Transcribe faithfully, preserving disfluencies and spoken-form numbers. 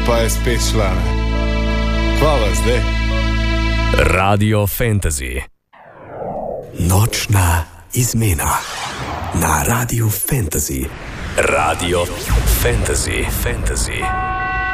pa je spet šla. Hvala zdaj. Radio Fantasy. Nočna izmena na Radio Fantasy. Radio Fantasy. Fantasy.